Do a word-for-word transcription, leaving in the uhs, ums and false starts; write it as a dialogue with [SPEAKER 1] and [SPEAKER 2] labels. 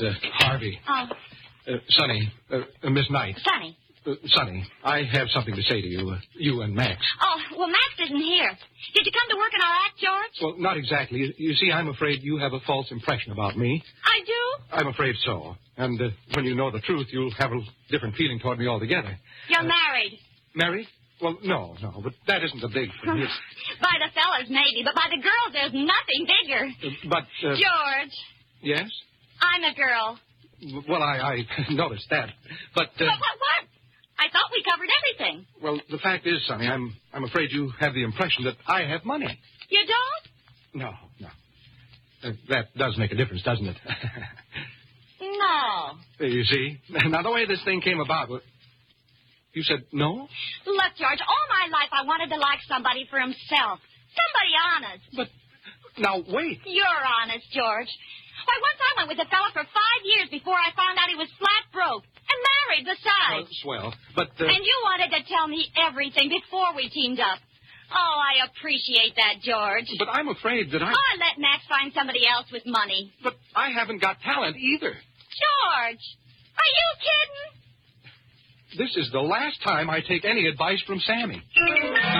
[SPEAKER 1] uh, Harvey.
[SPEAKER 2] Oh.
[SPEAKER 1] Uh, Sonny, uh, uh, Miss Knight.
[SPEAKER 2] Sonny.
[SPEAKER 1] Uh, Sonny, I have something to say to you, uh, you and Max.
[SPEAKER 2] Oh, well, Max isn't here. Did you come to work in our act, George?
[SPEAKER 1] Well, not exactly. You, you see, I'm afraid you have a false impression about me.
[SPEAKER 2] I do?
[SPEAKER 1] I'm afraid so. And uh, when you know the truth, you'll have a different feeling toward me altogether.
[SPEAKER 2] You're
[SPEAKER 1] uh,
[SPEAKER 2] married.
[SPEAKER 1] Married? Well, no, no, but that isn't the big thing. It's...
[SPEAKER 2] By the fellas, maybe, but by the girls, there's nothing bigger.
[SPEAKER 1] Uh, but... Uh...
[SPEAKER 2] George.
[SPEAKER 1] Yes?
[SPEAKER 2] I'm a girl.
[SPEAKER 1] Well, I, I noticed that. But... Uh...
[SPEAKER 2] But what, what? I thought we covered everything.
[SPEAKER 1] Well, the fact is, Sonny, I'm I'm afraid you have the impression that I have money.
[SPEAKER 2] You don't?
[SPEAKER 1] No, no. Uh, that does make a difference, doesn't it?
[SPEAKER 2] No.
[SPEAKER 1] Uh, you see? Now, the way this thing came about, well, you said no?
[SPEAKER 2] Look, George, all my life I wanted to like somebody for himself. Somebody honest.
[SPEAKER 1] But, now, wait.
[SPEAKER 2] You're honest, George. Why, once I went with a fella for five years before I found out he was flat broke. And married, besides.
[SPEAKER 1] Uh, swell. But, uh...
[SPEAKER 2] And you wanted to tell me everything before we teamed up. Oh, I appreciate that, George.
[SPEAKER 1] But I'm afraid that I...
[SPEAKER 2] Oh, let Max find somebody else with money.
[SPEAKER 1] But I haven't got talent either.
[SPEAKER 2] George, are you kidding?
[SPEAKER 1] This is the last time I take any advice from Sammy.